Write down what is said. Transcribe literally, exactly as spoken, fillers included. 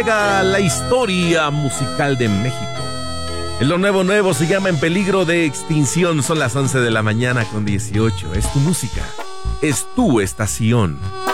llega la historia musical de México. En lo nuevo nuevo se llama En Peligro de Extinción. Son las once de la mañana con dieciocho. Es tu música, es tu estación.